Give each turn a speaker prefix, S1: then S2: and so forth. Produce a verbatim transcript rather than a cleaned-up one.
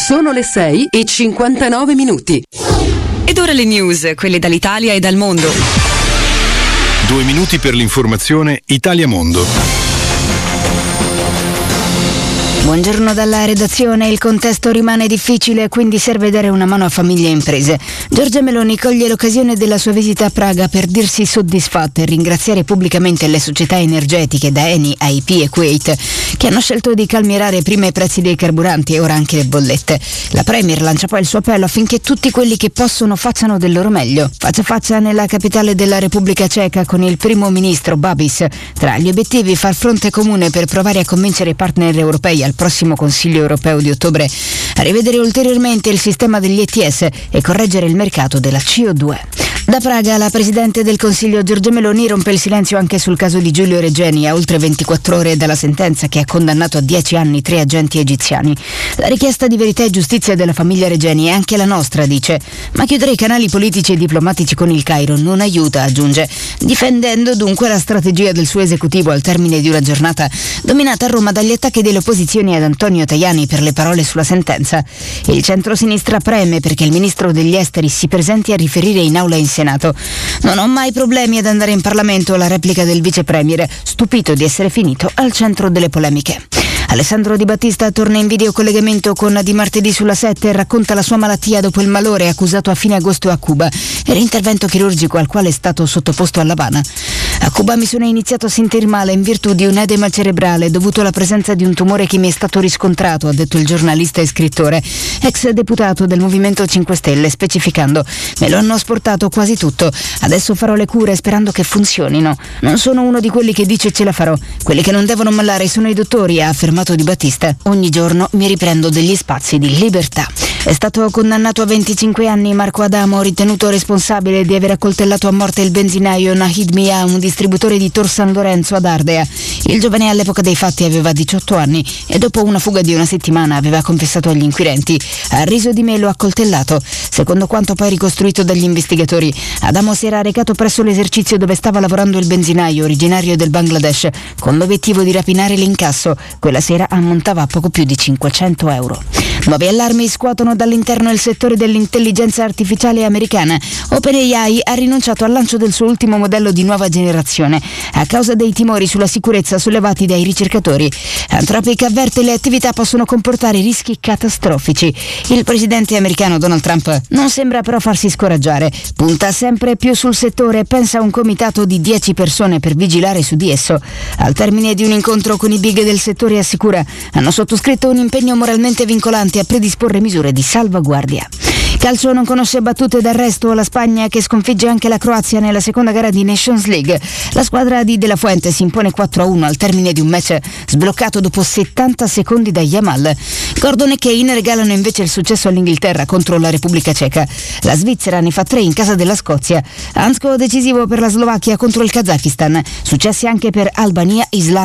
S1: Sono le sei e cinquantanove minuti.
S2: Ed ora le news, quelle dall'Italia e dal mondo.
S3: Due minuti per l'informazione Italia Mondo.
S4: Buongiorno dalla redazione. Il contesto rimane difficile, quindi serve dare una mano a famiglie e imprese. Giorgia Meloni coglie l'occasione della sua visita a Praga per dirsi soddisfatta e ringraziare pubblicamente le società energetiche da Eni a I P e Kuwait che hanno scelto di calmierare prima i prezzi dei carburanti e ora anche le bollette. La Premier lancia poi il suo appello affinché tutti quelli che possono facciano del loro meglio. Faccia a faccia nella capitale della Repubblica Ceca con il primo ministro Babis. Tra gli obiettivi far fronte comune per provare a convincere i partner europei al prossimo Consiglio europeo di ottobre a rivedere ulteriormente il sistema degli E T S e correggere il mercato della C O due. Da Praga la Presidente del Consiglio Giorgia Meloni rompe il silenzio anche sul caso di Giulio Regeni a oltre ventiquattro ore dalla sentenza che ha condannato a dieci anni tre agenti egiziani. La richiesta di verità e giustizia della famiglia Regeni è anche la nostra, dice, ma chiudere i canali politici e diplomatici con il Cairo non aiuta, aggiunge, difendendo dunque la strategia del suo esecutivo al termine di una giornata dominata a Roma dagli attacchi delle opposizioni ad Antonio Tajani per le parole sulla sentenza. Il centrosinistra preme perché il ministro degli esteri si presenti a riferire in aula in Senato. Non ho mai problemi ad andare in Parlamento, la replica del vice premier, stupito di essere finito al centro delle polemiche. Alessandro Di Battista torna in videocollegamento con Di Martedì sulla sette e racconta la sua malattia dopo il malore accusato a fine agosto a Cuba e l'intervento chirurgico al quale è stato sottoposto all'Havana. A Cuba mi sono iniziato a sentir male in virtù di un edema cerebrale dovuto alla presenza di un tumore che mi è stato riscontrato, ha detto il giornalista e scrittore, ex deputato del Movimento cinque Stelle, specificando: me lo hanno asportato quasi tutto, adesso farò le cure sperando che funzionino. Non sono uno di quelli che dice ce la farò, quelli che non devono mollare sono i dottori, ha affermato Di Battista. Ogni giorno mi riprendo degli spazi di libertà. È stato condannato a venticinque anni Marco Adamo, ritenuto responsabile di aver accoltellato a morte il benzinaio Nahid Mia, un distributore di Tor San Lorenzo ad Ardea. Il giovane all'epoca dei fatti aveva diciotto anni e dopo una fuga di una settimana aveva confessato agli inquirenti. A Riso di Melo accoltellato. Secondo quanto poi ricostruito dagli investigatori, Adamo si era recato presso l'esercizio dove stava lavorando il benzinaio, originario del Bangladesh, con l'obiettivo di rapinare l'incasso. Quella sera ammontava a poco più di cinquecento euro. Nuovi allarmi scuotono dall'interno il settore dell'intelligenza artificiale americana. OpenAI ha rinunciato al lancio del suo ultimo modello di nuova generazione a causa dei timori sulla sicurezza sollevati dai ricercatori. Anthropic avverte le attività possono comportare rischi catastrofici. Il presidente americano Donald Trump non sembra però farsi scoraggiare. Punta sempre più sul settore e pensa a un comitato di dieci persone per vigilare su di esso. Al termine di un incontro con i big del settore assicura hanno sottoscritto un impegno moralmente vincolante a predisporre misure di salvaguardia. Calcio non conosce battute d'arresto, la Spagna che sconfigge anche la Croazia nella seconda gara di Nations League. La squadra di De La Fuente si impone quattro a uno al termine di un match sbloccato dopo settanta secondi da Yamal. Gordon e Kane regalano invece il successo all'Inghilterra contro la Repubblica Ceca. La Svizzera ne fa tre in casa della Scozia. Hansko decisivo per la Slovacchia contro il Kazakistan. Successi anche per Albania, Islanda